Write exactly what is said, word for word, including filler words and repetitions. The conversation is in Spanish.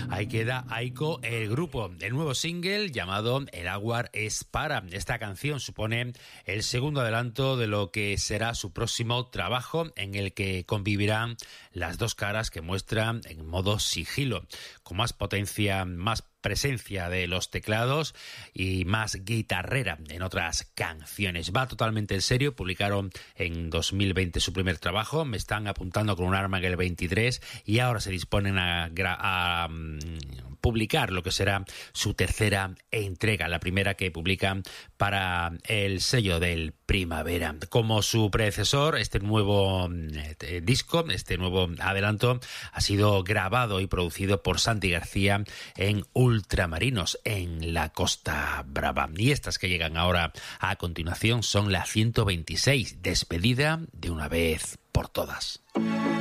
Ahí queda Aiko, el grupo. El nuevo single llamado El Aguar es para. Esta canción supone el segundo adelanto de lo que será su próximo trabajo, en el que convivirán las dos caras que muestran en modo sigilo, con más potencia, más presencia de los teclados y más guitarrera en otras canciones. Va totalmente en serio. Publicaron en dos mil veinte su primer trabajo, Me están apuntando con un arma en el veintitrés, y ahora se disponen a, a, a um, publicar lo que será su tercera entrega, la primera que publican para el sello del Primavera. Como su predecesor, este nuevo eh, disco, este nuevo adelanto, ha sido grabado y producido por Santi García en Ultramarinos, en la Costa Brava. Y estas que llegan ahora a continuación son la ciento veintiséis, Despedida de una vez por todas.